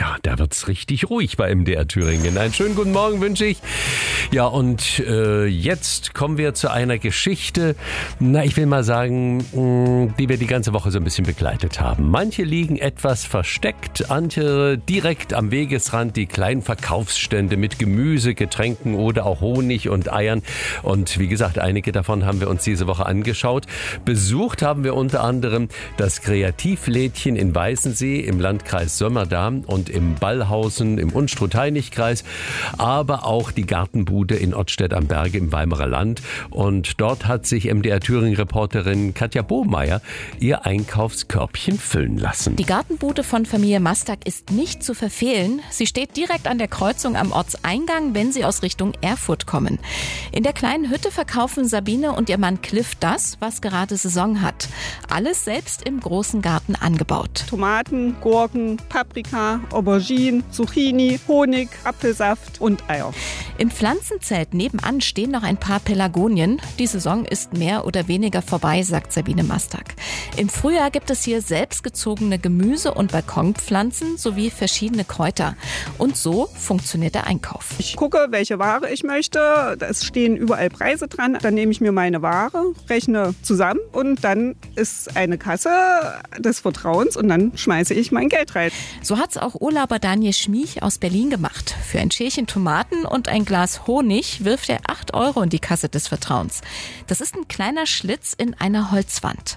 Ja, da wird's richtig ruhig bei MDR Thüringen. Einen schönen guten Morgen wünsche ich. Ja, und jetzt kommen wir zu einer Geschichte, ich will mal sagen, die wir die ganze Woche so ein bisschen begleitet haben. Manche liegen etwas versteckt, andere direkt am Wegesrand, die kleinen Verkaufsstände mit Gemüse, Getränken oder auch Honig und Eiern. Und wie gesagt, einige davon haben wir uns diese Woche angeschaut. Besucht haben wir unter anderem das Kreativlädchen in Weißensee im Landkreis Sömmerda und im Ballhausen im Unstrut-Hainich-Kreis, aber auch die Gartenbude in Ottstedt am Berge im Weimarer Land. Und dort hat sich MDR Thüringen-Reporterin Katja Bohmeier ihr Einkaufskörbchen füllen lassen. Die Gartenbude von Familie Mastak ist nicht zu verfehlen. Sie steht direkt an der Kreuzung am Ortseingang, wenn Sie aus Richtung Erfurt kommen. In der kleinen Hütte verkaufen Sabine und ihr Mann Cliff das, was gerade Saison hat. Alles selbst im großen Garten angebaut. Tomaten, Gurken, Paprika, Auberginen, Zucchini, Honig, Apfelsaft und Eier. Im Pflanzenzelt nebenan stehen noch ein paar Pelargonien. Die Saison ist mehr oder weniger vorbei, sagt Sabine Mastak. Im Frühjahr gibt es hier selbstgezogene Gemüse- und Balkonpflanzen sowie verschiedene Kräuter. Und so funktioniert der Einkauf. Ich gucke, welche Ware ich möchte. Es stehen überall Preise dran. Dann nehme ich mir meine Ware, rechne zusammen und dann ist eine Kasse des Vertrauens und dann schmeiße ich mein Geld rein. So hat's auch Urlauber Daniel Schmiech aus Berlin gemacht. Für ein Schälchen Tomaten und ein Glas Honig wirft er 8 € in die Kasse des Vertrauens. Das ist ein kleiner Schlitz in einer Holzwand.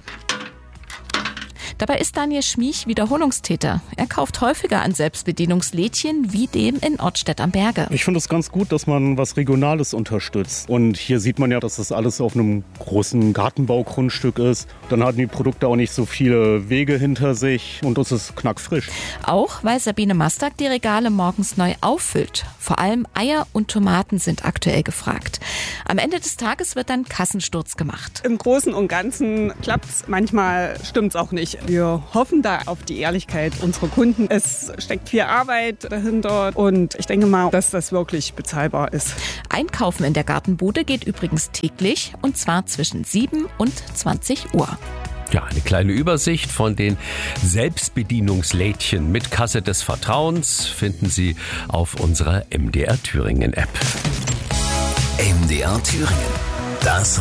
Dabei ist Daniel Schmiech Wiederholungstäter. Er kauft häufiger an Selbstbedienungslädchen wie dem in Ottstedt am Berge. Ich finde es ganz gut, dass man was Regionales unterstützt. Und hier sieht man ja, dass das alles auf einem großen Gartenbaugrundstück ist. Dann hatten die Produkte auch nicht so viele Wege hinter sich und es ist knackfrisch. Auch weil Sabine Mastak die Regale morgens neu auffüllt. Vor allem Eier und Tomaten sind aktuell gefragt. Am Ende des Tages wird dann Kassensturz gemacht. Im Großen und Ganzen klappt's, manchmal stimmt's auch nicht. Wir hoffen da auf die Ehrlichkeit unserer Kunden. Es steckt viel Arbeit dahinter und ich denke mal, dass das wirklich bezahlbar ist. Einkaufen in der Gartenbude geht übrigens täglich und zwar zwischen 7 und 20 Uhr. Ja, eine kleine Übersicht von den Selbstbedienungslädchen mit Kasse des Vertrauens finden Sie auf unserer MDR Thüringen App. MDR Thüringen. Das